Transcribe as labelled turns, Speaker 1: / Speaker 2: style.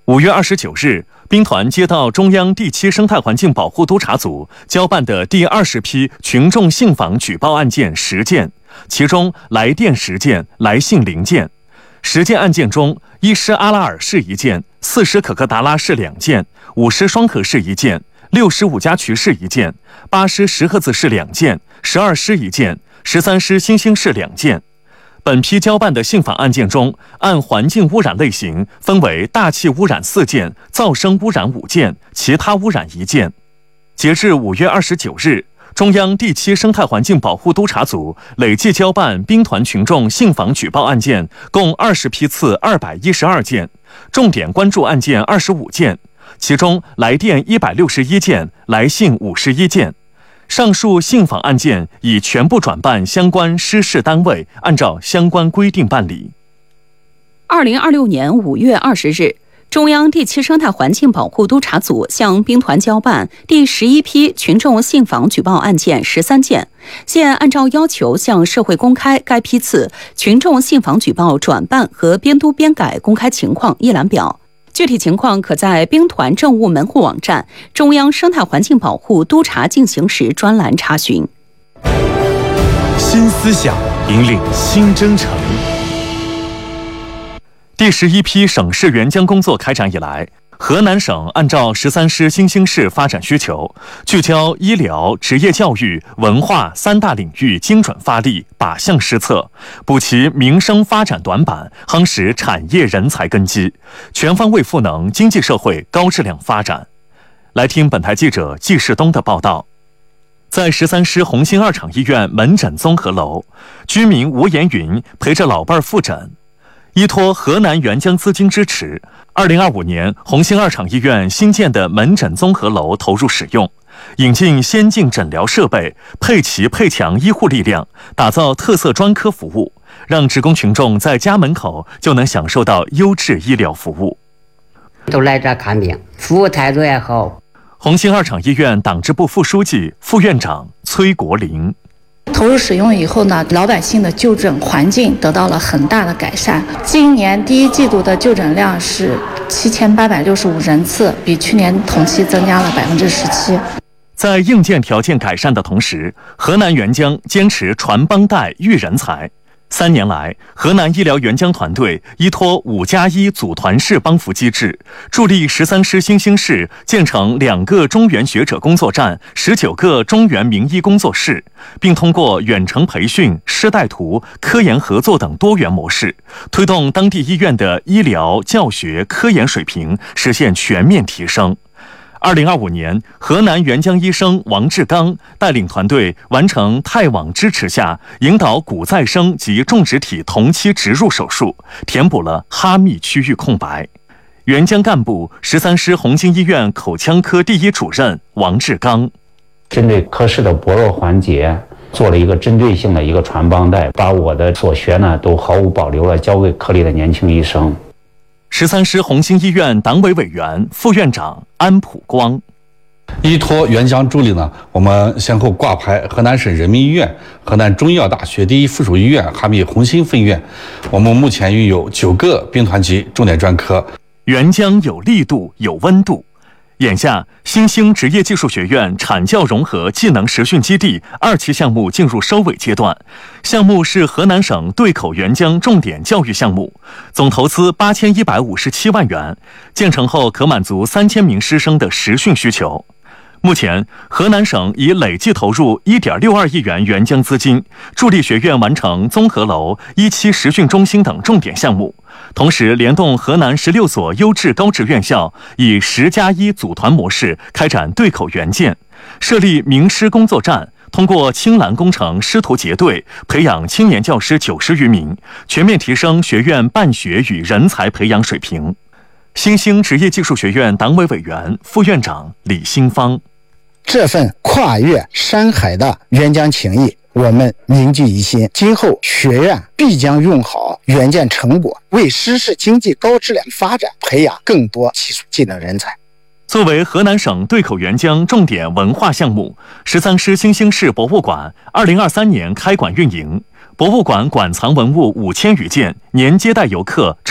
Speaker 1: 5月29日，兵团接到中央第7生态环境保护督察组交办的第20批群众信访举报案件10件，其中来电10件，来信0件。10件案件中，1施阿拉尔市1件，4施可可达拉市2件，5施双河市1件，6施五家渠市1件，8施石河子市2件，12施1件，13施新兴市2件。本批交办的信访案件中，按环境污染类型分为大气污染4件、噪声污染5件、其他污染1件。截至5月29日，中央第7生态环境保护督察组累计交办兵团群众信访举报案件共20批次212件，重点关注案件25件，其中来电161件，来信51件。上述信访案件已全部转办相关施事单位，按照相关规定办理。
Speaker 2: 2026年5月20日，中央第7生态环境保护督察组向兵团交办第11批群众信访举报案件13件，现按照要求向社会公开该批次群众信访举报转办和编督编改公开情况一览表。具体情况可在兵团政务门户网站中央生态环境保护督察进行时专栏查询。
Speaker 3: 新思想引领新征程。
Speaker 1: 第11批省市援疆工作开展以来，河南省按照13施新兴市发展需求，聚焦医疗、职业教育、文化3大领域精准发力，靶向施策，补齐民生发展短板，夯实产业人才根基，全方位赋能经济社会高质量发展。来听本台记者季世东的报道。在13施红星2厂医院门诊综合楼，居民吴延云陪着老伴复诊。依托河南援疆资金支持，2025年红星2厂医院新建的门诊综合楼投入使用，引进先进诊疗设备，配齐配强医护力量，打造特色专科服务，让职工群众在家门口就能享受到优质医疗服务。
Speaker 4: 都来这看病，服务态度也好。
Speaker 1: 红星2厂医院党支部副书记、副院长崔国林。
Speaker 5: 投入使用以后呢，老百姓的就诊环境得到了很大的改善。今年第1季度的就诊量是7865人次，比去年同期增加了17%。
Speaker 1: 在硬件条件改善的同时，河南援疆坚持传帮带育人才。3年来，河南医疗援疆团队依托5+1组团式帮扶机制，助力13施新兴市建成2个中原学者工作站、19个中原名医工作室，并通过远程培训、师带徒、科研合作等多元模式，推动当地医院的医疗、教学、科研水平实现全面提升。2025年，河南援疆医生王志刚带领团队完成泰网支持下引导骨再生及种植体同期植入手术，填补了哈密区域空白。援疆干部13施红星医院口腔科第1主任王志刚，
Speaker 6: 针对科室的薄弱环节做了一个针对性的一个传帮带，把我的所学呢都毫无保留了交给科里的年轻医生。
Speaker 1: 13施红星医院党委委员、副院长安普光。
Speaker 7: 依托援疆助力呢，我们先后挂牌河南省人民医院、河南中医药大学第1附属医院哈密红星分院。我们目前拥有9个兵团级重点专科。
Speaker 1: 援疆有力度、有温度。眼下，新兴职业技术学院产教融合技能实训基地2期项目进入收尾阶段，项目是河南省对口援疆重点教育项目，总投资8157万元，建成后可满足3000名师生的实训需求。目前，河南省已累计投入1.62亿元援疆资金，助力学院完成综合楼、1期实训中心等重点项目。同时，联动河南16所优质高职院校，以10+1组团模式开展对口援建，设立名师工作站，通过青蓝工程师徒结对，培养青年教师90余名，全面提升学院办学与人才培养水平。新兴职业技术学院党委委员、副院长李新芳，
Speaker 8: 这份跨越山海的援疆情谊，我们凝聚一心，今后学院必将用好援建成果，为师事经济高质量发展培养更多技术技能人才。
Speaker 1: 作为河南省对口援疆重点文化项目，13施新兴市博物馆2023年开馆运营，博物馆馆藏文物5000余件，年接待游客